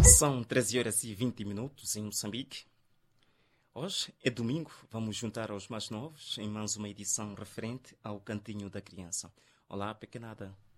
São 13 horas e 20 minutos em Moçambique. Hoje é domingo, vamos juntar aos mais novos em mais uma edição referente ao Cantinho da Criança. Olá, pequenada.